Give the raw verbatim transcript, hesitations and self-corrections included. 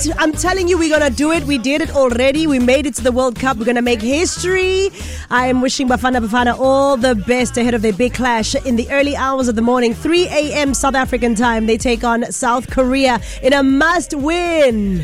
But I'm telling you, we're going to do it. We did it already. We made it to the World Cup. We're going to make history. I am wishing Bafana Bafana all the best ahead of their big clash in the early hours of the morning. three a.m. South African time. They take on South Korea in a must-win.